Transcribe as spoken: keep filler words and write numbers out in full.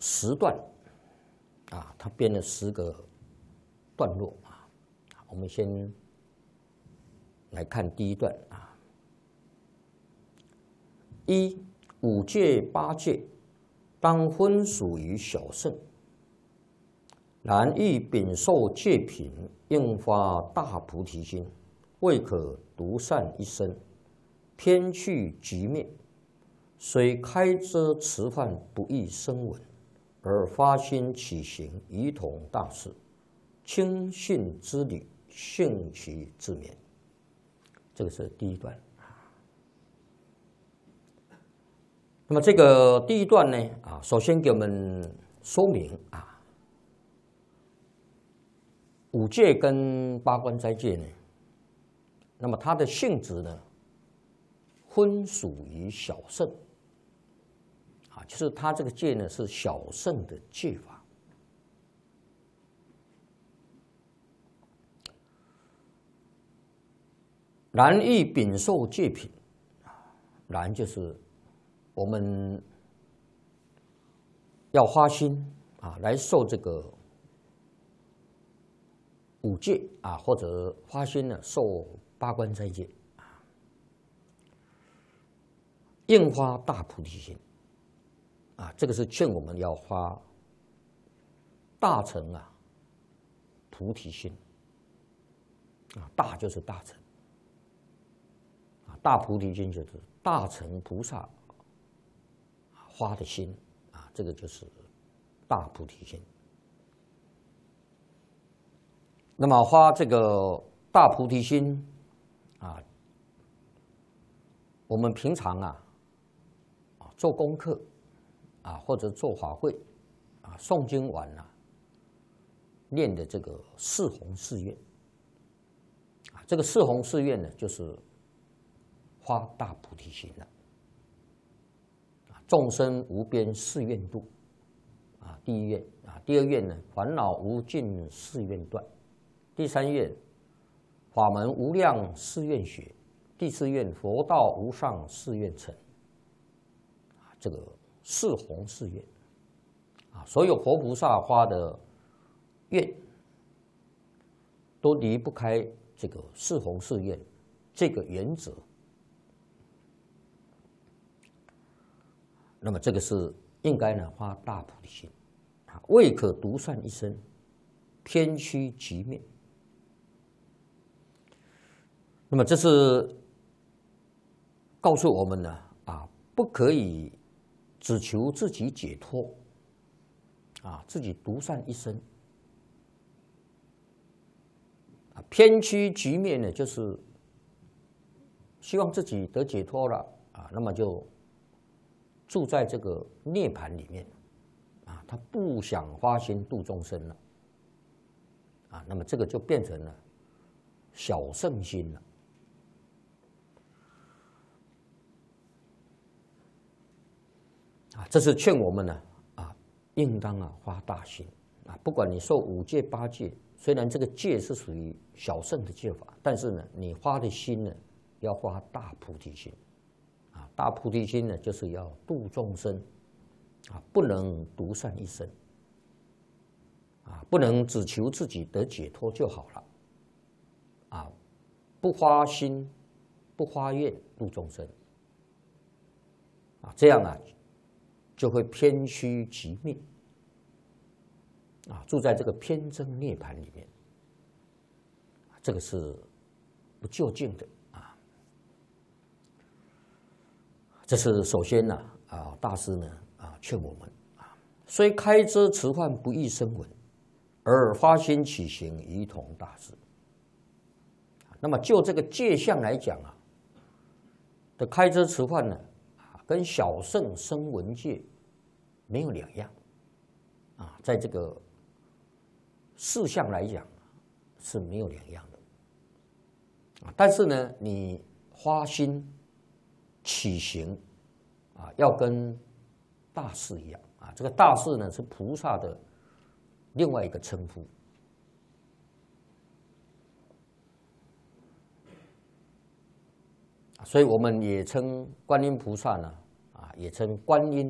十段啊，他编了十个段落啊。我们先来看第一段啊。一五戒八戒，当分属于小圣。然欲禀受戒品，应发大菩提心，未可独善一身，偏去局灭。虽开遮持犯不易声闻，而发心起行，仪同大事。轻信之旅，幸其自勉。这个是第一段。那么这个第一段呢，啊，首先给我们说明啊，五戒跟八关斋戒呢，那么它的性质呢，分属于小乘。啊，就是它这个戒呢是小乘的戒法。然欲禀受戒品，然就是我们要花心啊来受这个五戒啊，或者花心呢受八关斋戒啊，应发大菩提心。啊，这个是劝我们要发大乘啊菩提心啊，大就是大乘啊，大菩提心就是大乘菩萨发的心啊，这个就是大菩提心。那么发这个大菩提心啊，我们平常啊啊做功课。啊，或者做法会，啊，诵经完了，念的这个四弘誓愿，啊，这个四弘誓愿呢，就是发大菩提心了。啊，众生无边誓愿度，啊，第一愿啊，第二愿呢，烦恼无尽誓愿断，第三愿，法门无量誓愿学，第四愿，佛道无上誓愿成。啊，这个。四弘誓愿啊，所有佛菩萨发的愿都离不开这个四弘誓愿这个原则。那么这个是应该呢发大菩提心啊，未可独善一身，偏趋局灭。那么这是告诉我们呢啊，不可以。只求自己解脱，啊，自己独善一身，啊，偏趋局灭呢，就是希望自己得解脱了，啊，那么就住在这个涅槃里面，啊，他不想发心度众生了，啊，那么这个就变成了小乘心了。啊，这是劝我们呢，啊，应当啊发大心啊，不管你受五戒八戒，虽然这个戒是属于小乘的戒法，但是呢，你发的心呢，要发大菩提心，啊，大菩提心呢，就是要度众生，啊，不能独善一身，啊，不能只求自己得解脱就好了，啊，不发心，不发愿度众生，啊，这样啊。就会偏趋局灭，啊，住在这个偏真涅槃里面，这个是不究竟的啊。这是首先呢，啊，大师呢，啊，劝我们啊，虽开遮持犯不易声闻，而发心起行，仪同大事。那么就这个戒相来讲啊，的开遮持犯呢，啊，跟小乘声闻戒没有两样，啊，在这个事项来讲是没有两样的，啊，但是呢，你发心起行，啊，要跟大事一样，啊，这个大事呢是菩萨的另外一个称呼，所以我们也称观音菩萨呢，啊，也称观音。